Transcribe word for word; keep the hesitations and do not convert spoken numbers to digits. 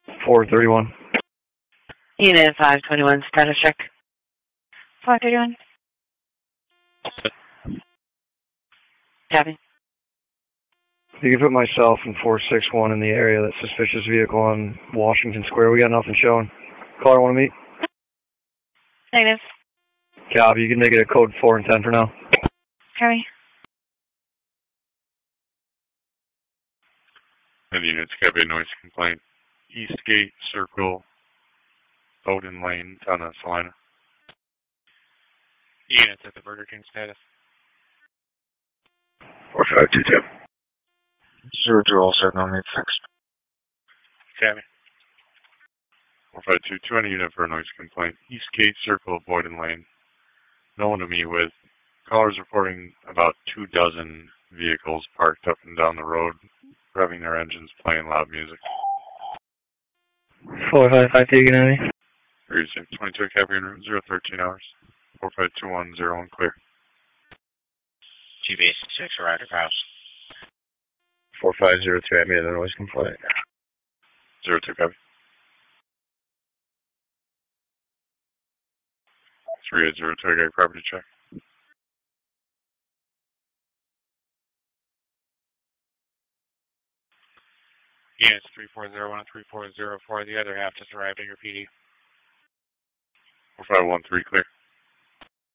four thirty-one. Unit five twenty-one, status check. four thirty-one. Copy. You can put myself and four six one in the area, that suspicious vehicle on Washington Square. We got nothing showing. Caller want to meet? Negative. Copy. You can make it a code four and ten for now. Copy. And units, copy a noise complaint. Eastgate Circle, Bowden Lane, Donna, Salina. Units at the Burger King status. four five two two. Zero dual signal need fixed. Copy. four five two two, any unit for a noise complaint. Eastgate Circle, Bowden Lane. No one to meet with. Callers reporting about two dozen vehicles parked up and down the road, revving their engines, playing loud music. four five five two, you know me? Reason twenty-two, copy en route, zero thirteen hours. four five two one, zero one, clear. G B six, arrived at house. four five zero two, I made a noise complaint. zero two, copy. three eight zero two, I got property check. Units three four zero one and three four zero four, the other half just arrived at your P D. four five one three, clear.